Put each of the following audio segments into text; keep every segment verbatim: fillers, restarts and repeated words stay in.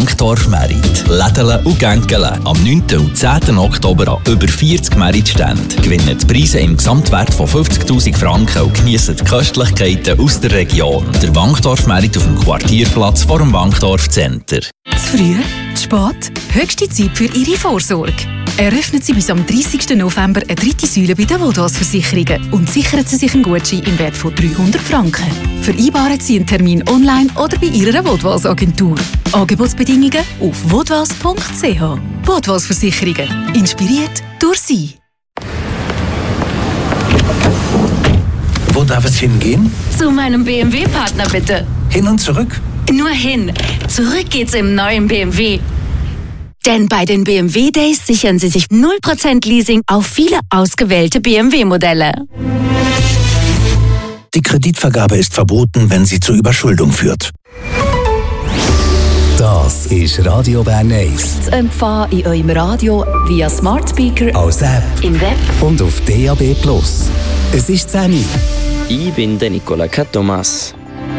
Wankdorf Merit. Lädele und Gänkele. Am neunten und zehnten Oktober an über vierzig Merit-Ständen. Gewinnen die Preise im Gesamtwert von fünfzigtausend Franken und geniessen die Köstlichkeiten aus der Region. Der Wankdorf Merit auf dem Quartierplatz vor dem Wankdorf Center. Zu früh? Zu spät? Höchste Zeit für Ihre Vorsorge. Eröffnen Sie bis am dreißigsten November eine dritte Säule bei den Vodafone-Versicherungen und sichern Sie sich einen Gutschein im Wert von dreihundert Franken. Vereinbaren Sie einen Termin online oder bei Ihrer Vodafone-Agentur. Angebotsbedingungen auf vodafone punkt c h. Vodafone-Versicherungen. Inspiriert durch Sie. Wo darf es hingehen? Zu meinem B M W-Partner bitte. Hin und zurück? Nur hin. Zurück geht's im neuen B M W. Denn bei den B M W Days sichern Sie sich null Prozent Leasing auf viele ausgewählte B M W-Modelle. Die Kreditvergabe ist verboten, wenn sie zur Überschuldung führt. Das ist Radio Bern eins. Zu empfangen in eurem Radio via Smart Speaker, als App Im Web und auf D A B plus. Es ist zehn Uhr. Ich bin der Nicola Thomas.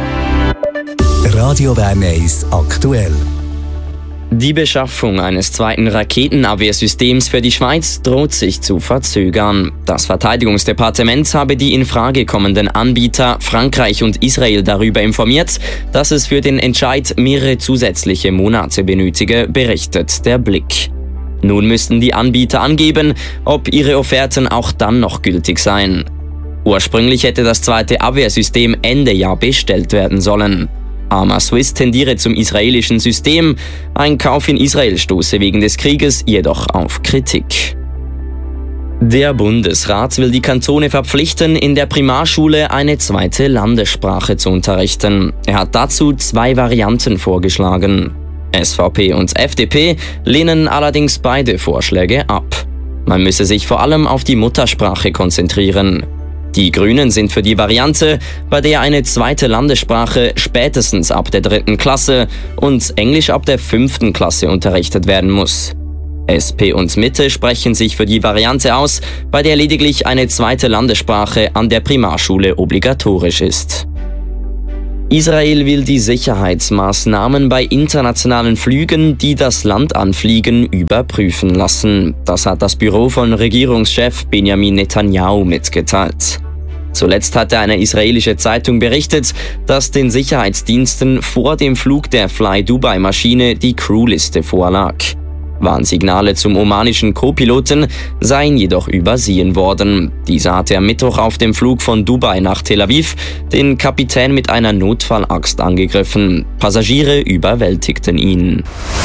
Radio Bern eins aktuell. Die Beschaffung eines zweiten Raketenabwehrsystems für die Schweiz droht sich zu verzögern. Das Verteidigungsdepartement habe die in Frage kommenden Anbieter Frankreich und Israel darüber informiert, dass es für den Entscheid mehrere zusätzliche Monate benötige, berichtet der Blick. Nun müssten die Anbieter angeben, ob ihre Offerten auch dann noch gültig seien. Ursprünglich hätte das zweite Abwehrsystem Ende Jahr bestellt werden sollen. Arma Swiss tendiere zum israelischen System, ein Kauf in Israel stoße wegen des Krieges jedoch auf Kritik. Der Bundesrat will die Kantone verpflichten, in der Primarschule eine zweite Landessprache zu unterrichten. Er hat dazu zwei Varianten vorgeschlagen. S V P und F D P lehnen allerdings beide Vorschläge ab. Man müsse sich vor allem auf die Muttersprache konzentrieren. Die Grünen sind für die Variante, bei der eine zweite Landessprache spätestens ab der dritten Klasse und Englisch ab der fünften Klasse unterrichtet werden muss. S P und Mitte sprechen sich für die Variante aus, bei der lediglich eine zweite Landessprache an der Primarschule obligatorisch ist. Israel will die Sicherheitsmaßnahmen bei internationalen Flügen, die das Land anfliegen, überprüfen lassen. Das hat das Büro von Regierungschef Benjamin Netanyahu mitgeteilt. Zuletzt hatte eine israelische Zeitung berichtet, dass den Sicherheitsdiensten vor dem Flug der Fly Dubai-Maschine die Crewliste vorlag. Warnsignale zum omanischen Co-Piloten seien jedoch übersehen worden. Dieser hatte am Mittwoch auf dem Flug von Dubai nach Tel Aviv den Kapitän mit einer Notfallaxt angegriffen. Passagiere überwältigten ihn.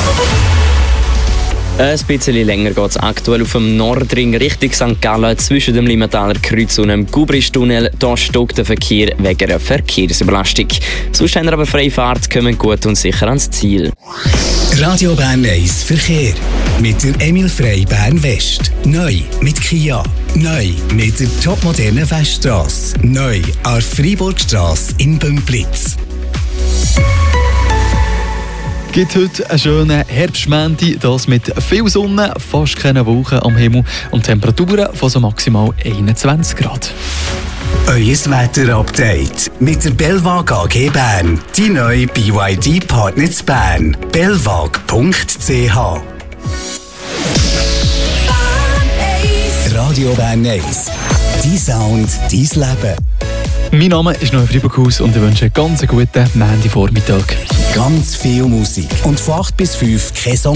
Ein bisschen länger geht es aktuell auf dem Nordring Richtung Sankt Gallen zwischen dem Limmentaler Kreuz und dem Gubristunnel. Da stockt der Verkehr wegen einer Verkehrsüberlastung. Sonst haben wir aber freie Fahrt, kommen gut und sicher ans Ziel. Radio Bern eins Verkehr. Mit der Emil Frey Bern West. Neu mit Kia. Neu mit der topmodernen Weststrasse. Neu an der Freiburgstrasse in Bümplitz. Gibt heute einen schönen Herbstmänti, das mit viel Sonne, fast keine Wolken am Himmel und Temperaturen von so maximal einundzwanzig Grad. Euer Wetter-Update mit der Belwag A G Bern. Die neue B Y D-Partner zu Bern. belwag punkt c h. Radio Bern eins. Dein Sound, dein Leben. Mein Name ist Noel Fribourghaus und ich wünsche einen ganz guten Montagvormittag. Ganz viel Musik und von acht bis fünf kein Song.